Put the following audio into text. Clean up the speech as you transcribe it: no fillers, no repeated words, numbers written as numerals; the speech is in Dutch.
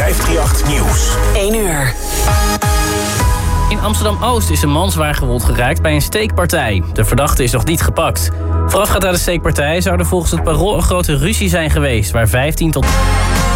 538 Nieuws. 1 uur. In Amsterdam-Oost is een man zwaar gewond geraakt bij een steekpartij. De verdachte is nog niet gepakt. Voorafgaand aan de steekpartij zou er volgens het Parool een grote ruzie zijn geweest, waar 15 tot...